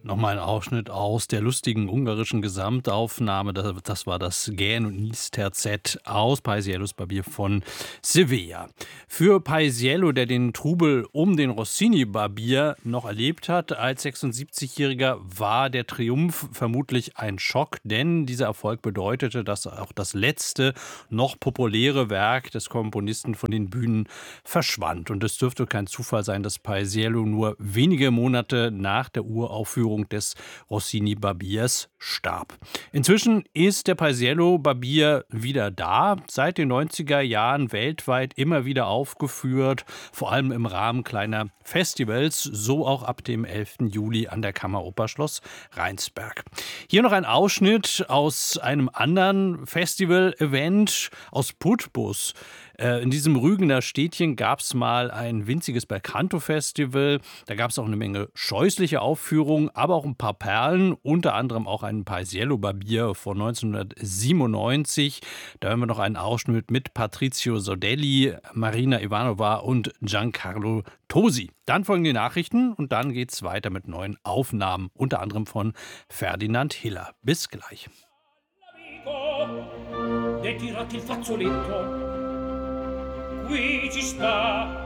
Nochmal ein Ausschnitt aus der lustigen ungarischen Gesamtaufnahme. Das war das Gähn- und Niesterzett aus Paisiellos Barbier von Sevilla. Für Paisiello, der den Trubel um den Rossini-Barbier noch erlebt hat, als 76-Jähriger war der Triumph vermutlich ein Schock, denn dieser Erfolg bedeutete, dass auch das letzte, noch populäre Werk des Komponisten von den Bühnen verschwand. Und es dürfte kein Zufall sein, dass Paisiello nur wenige Monate nach der Uraufführung des Rossini-Barbiers starb. Inzwischen ist der Paisiello-Barbier wieder da, seit den 90er Jahren weltweit immer wieder aufgeführt, vor allem im Rahmen kleiner Festivals, so auch ab dem 11. Juli an der Kammeroper Schloss Rheinsberg. Hier noch ein Ausschnitt aus einem anderen Festival-Event aus Putbus. In diesem Rügener Städtchen gab es mal ein winziges Belcanto-Festival. Da gab es auch eine Menge scheußliche Aufführungen, aber auch ein paar Perlen, unter anderem auch ein Paisiello-Barbier von 1997. Da hören wir noch einen Ausschnitt mit Patrizio Sodelli, Marina Ivanova und Giancarlo Tosi. Dann folgen die Nachrichten und dann geht's weiter mit neuen Aufnahmen, unter anderem von Ferdinand Hiller. Bis gleich. Tirati il fazzoletto, qui ci sta